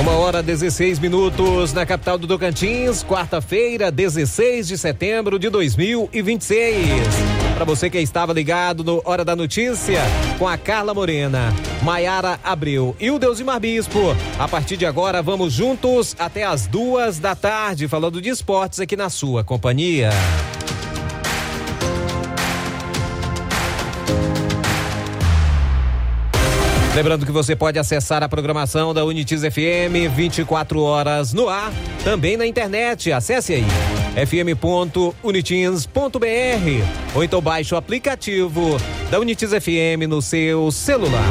1h16 na capital do Tocantins, quarta-feira, 16 de setembro de 2026. Para você que estava ligado no Hora da Notícia, com a Carla Morena, Maiara Abreu e o Deusimar Bispo. A partir de agora, vamos juntos até as 14h, falando de esportes aqui na sua companhia. Lembrando que você pode acessar a programação da Unitiz FM 24 horas no ar, também na internet. Acesse aí fm.unitiz.br ou então baixe o aplicativo da Unitiz FM no seu celular.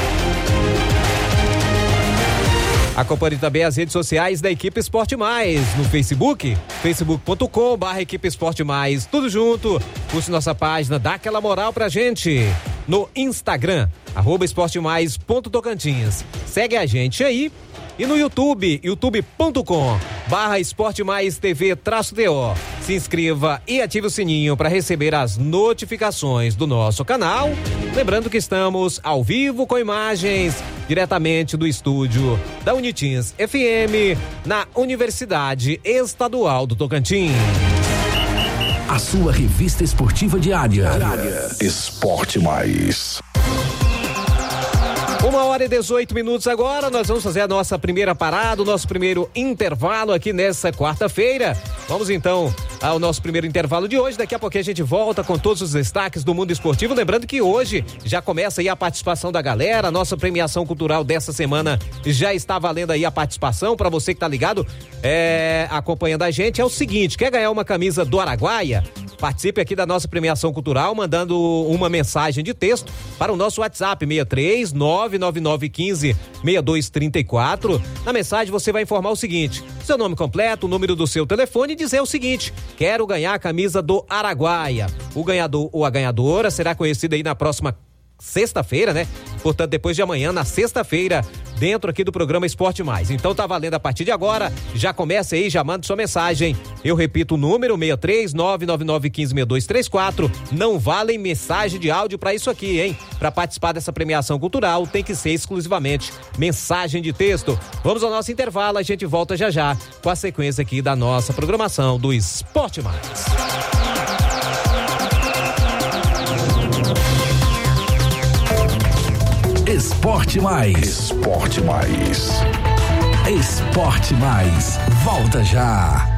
Acompanhe também as redes sociais da Equipe Esporte Mais no Facebook, facebook.com/Equipe Esporte Mais, tudo junto. Curte nossa página, dá aquela moral pra gente. No Instagram, @esportemais.tocantins. Segue a gente aí. E no YouTube, youtube.com/Esporte Mais TV-TO. Se inscreva e ative o sininho para receber as notificações do nosso canal. Lembrando que estamos ao vivo com imagens diretamente do estúdio da Unitiz FM na Universidade Estadual do Tocantins. A sua revista esportiva diária. Esporte Mais. 1h18 agora, nós vamos fazer a nossa primeira parada, o nosso primeiro intervalo aqui nessa quarta-feira. Vamos então ao nosso primeiro intervalo de hoje. Daqui a pouquinho a gente volta com todos os destaques do mundo esportivo. Lembrando que hoje já começa aí a participação da galera. A nossa premiação cultural dessa semana já está valendo aí a participação. Para você que tá ligado, acompanhando a gente, é o seguinte: quer ganhar uma camisa do Araguaia? Participe aqui da nossa premiação cultural mandando uma mensagem de texto para o nosso WhatsApp 63999156234. Na mensagem você vai informar o seguinte: seu nome completo, o número do seu telefone e dizer o seguinte: quero ganhar a camisa do Araguaia. O ganhador ou a ganhadora será conhecido aí na próxima sexta-feira, né? Portanto, depois de amanhã, na sexta-feira, dentro aqui do programa Esporte Mais. Então tá valendo a partir de agora. Já comece aí, já manda sua mensagem. Eu repito o número 63999156234. Não valem mensagem de áudio pra isso aqui, hein? Pra participar dessa premiação cultural tem que ser exclusivamente mensagem de texto. Vamos ao nosso intervalo, a gente volta já já com a sequência aqui da nossa programação do Esporte Mais. Esporte Mais. Esporte Mais. Esporte Mais. Volta já.